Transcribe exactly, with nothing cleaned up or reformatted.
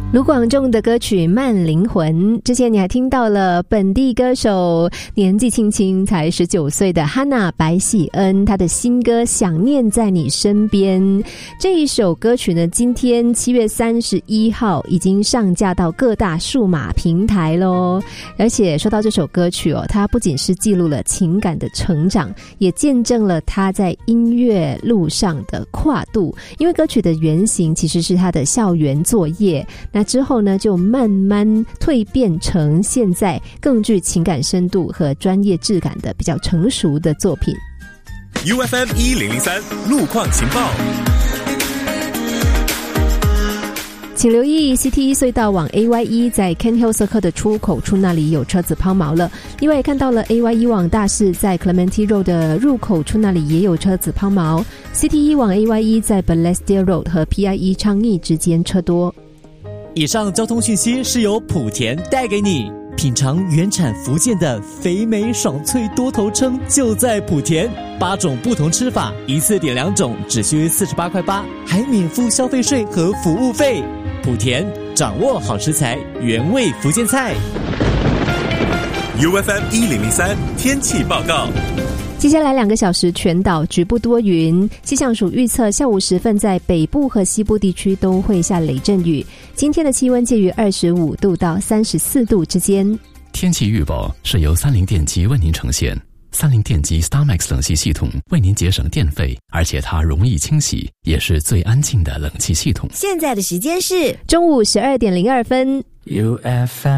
卢广仲的歌曲《慢灵魂》，之前你还听到了本地歌手年纪轻轻才十九岁的哈娜白喜恩，她的新歌《想念在你身边》。这一首歌曲呢，今天七月三十一号已经上架到各大数码平台咯。而且说到这首歌曲哦，它不仅是记录了情感的成长，也见证了他在音乐路上的跨度。因为歌曲的原型其实是他的校园作业，那之后呢，就慢慢蜕变成现在更具情感深度和专业质感的比较成熟的作品。 U F M 一零零三路况情报， 请留意 C T 一 隧道往 A Y 一 在 Kent Hill Circle 的出口处那里有车子抛锚了。另外看到了 A Y 一 往大市在 Clementi Road 的入口处那里也有车子抛锚。C T 一 往 A Y 一 在 Balestier Road 和 P I E 昌邑之间车多。 以上交通讯息是由莆田带给你，品尝原产福建的肥美爽脆多头称就在莆田，八种不同吃法，一次点两种只需四十八块八，还免付消费税和服务费。莆田掌握好食材，原味福建菜。 U F M 一零零三天气报告， 接下来两个小时全岛局部多云，气象署预测下午时分在北部和西部地区都会下雷阵雨。今天的气温介于二十五度到三十四度之间。 天气预报是由三菱电机为您呈现。三菱电机 StarMax 冷气系统为您节省电费，而且它容易清洗，也是最安静的冷气系统。 现在的时间是中午十二点零二分。 U F M